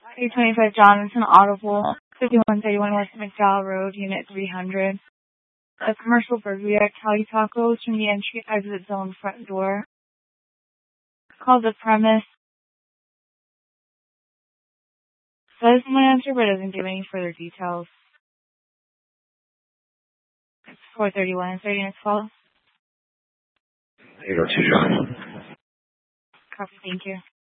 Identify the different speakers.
Speaker 1: 325 Jonathan Audible, 5131 West McDowell Road, Unit 300. A commercial burglary at Cali Tacos from the entry exit zone front door. Call the premise. Says my answer, but doesn't give any further details. It's 431. Is there any next call?
Speaker 2: 802 John.
Speaker 1: Copy, thank you.